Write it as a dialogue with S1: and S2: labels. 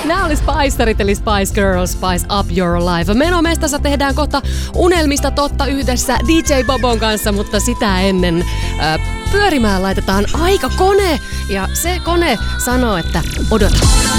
S1: Nämä oli Spicerit eli Spice Girls, Spice Up Your Life. Menomestassa tehdään kohta unelmista totta yhdessä DJ Bobon kanssa, mutta sitä ennen pyörimään laitetaan aikakone. Ja se kone sanoo, että odota.